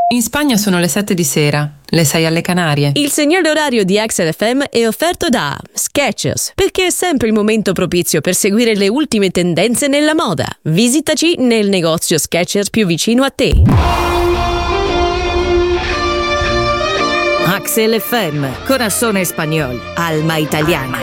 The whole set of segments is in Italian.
In Spagna sono le 7 di sera, le 6 alle Canarie. Il segnale orario di Axel FM è offerto da Skechers, perché è sempre il momento propizio per seguire le ultime tendenze nella moda. Visitaci nel negozio Skechers più vicino a te. Axel FM, Corazón Español, Alma Italiana.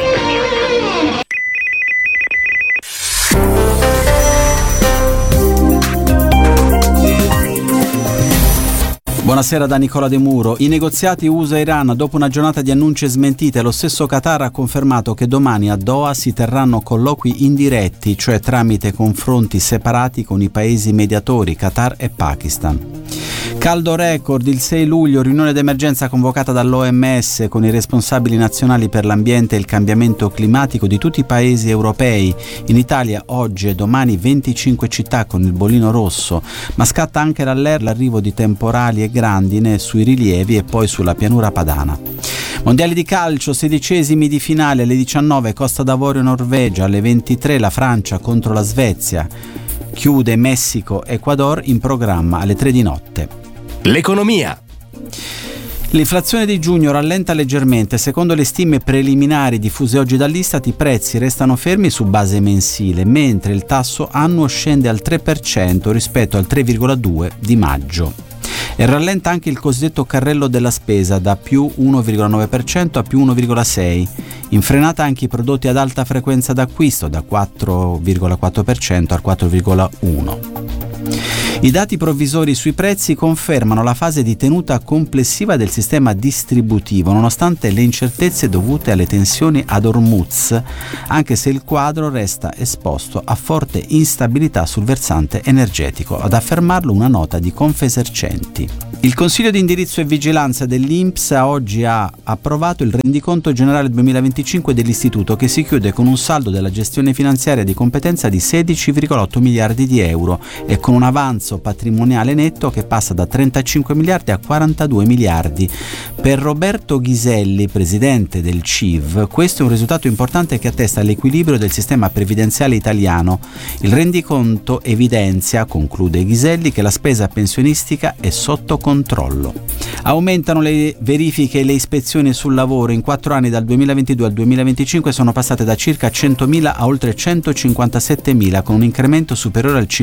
Buonasera da Nicola De Muro. I negoziati USA-Iran, dopo una giornata di annunci e smentite, lo stesso Qatar ha confermato che domani a Doha si terranno colloqui indiretti, cioè tramite confronti separati con i paesi mediatori, Qatar e Pakistan. Caldo record, il 6 luglio, riunione d'emergenza convocata dall'OMS con i responsabili nazionali per l'ambiente e il cambiamento climatico di tutti i paesi europei. In Italia oggi e domani 25 città con il bollino rosso, ma scatta anche l'arrivo di temporali e grandine sui rilievi e poi sulla pianura padana. Mondiali di calcio, 16esimi di finale alle 19 Costa d'Avorio Norvegia, alle 23 la Francia contro la Svezia. Chiude Messico-Ecuador in programma alle 3 di notte. L'economia. L'inflazione di giugno rallenta leggermente. Secondo le stime preliminari diffuse oggi dall'Istat, i prezzi restano fermi su base mensile, mentre il tasso annuo scende al 3% rispetto al 3,2% di maggio. E rallenta anche il cosiddetto carrello della spesa da più 1,9% a più 1,6%. In frenata anche i prodotti ad alta frequenza d'acquisto da 4,4% al 4,1%. I dati provvisori sui prezzi confermano la fase di tenuta complessiva del sistema distributivo, nonostante le incertezze dovute alle tensioni ad Hormuz, anche se il quadro resta esposto a forte instabilità sul versante energetico, ad affermarlo una nota di Confesercenti. Il Consiglio di indirizzo e vigilanza dell'INPS oggi ha approvato il rendiconto generale 2025 dell'istituto, che si chiude con un saldo della gestione finanziaria di competenza di 16,8 miliardi di euro e con un avanzo patrimoniale netto che passa da 35 miliardi a 42 miliardi. Per Roberto Ghiselli, presidente del CIV, questo è un risultato importante che attesta l'equilibrio del sistema previdenziale italiano. Il rendiconto evidenzia, conclude Ghiselli, che la spesa pensionistica è sotto controllo. Aumentano le verifiche e le ispezioni sul lavoro. In 4 anni, dal 2022 al 2025, sono passate da circa 100.000 a oltre 157.000, con un incremento superiore al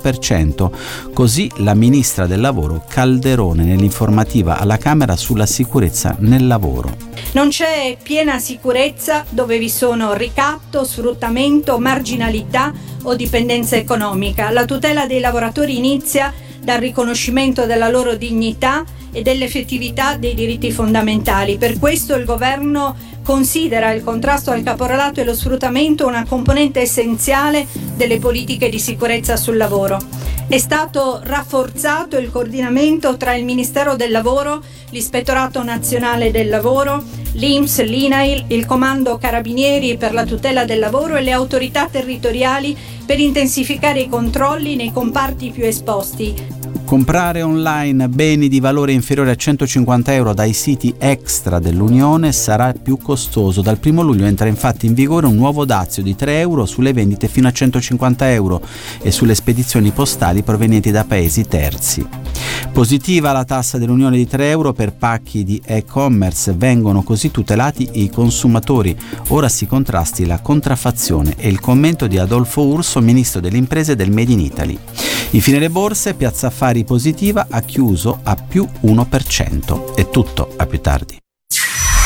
50%. Così la ministra del lavoro Calderone nell'informativa alla Camera sulla sicurezza nel lavoro. Non c'è piena sicurezza dove vi sono ricatto, sfruttamento, marginalità o dipendenza economica. La tutela dei lavoratori inizia dal riconoscimento della loro dignità e dell'effettività dei diritti fondamentali. Per questo il governo considera il contrasto al caporalato e lo sfruttamento una componente essenziale delle politiche di sicurezza sul lavoro. È stato rafforzato il coordinamento tra il Ministero del Lavoro, l'Ispettorato Nazionale del Lavoro, l'INPS, l'INAIL, il Comando Carabinieri per la tutela del lavoro e le autorità territoriali per intensificare i controlli nei comparti più esposti. Comprare online beni di valore inferiore a 150 euro dai siti extra dell'Unione sarà più costoso. Dal 1 luglio entra infatti in vigore un nuovo dazio di 3 euro sulle vendite fino a 150 euro e sulle spedizioni postali provenienti da paesi terzi. Positiva la tassa dell'Unione di 3 euro per pacchi di e-commerce, vengono così tutelati i consumatori. Ora si contrasti la contraffazione, è il commento di Adolfo Urso, ministro delle imprese del Made in Italy. Infine le borse, Piazza Affari positiva, ha chiuso a più 1%. È tutto, a più tardi.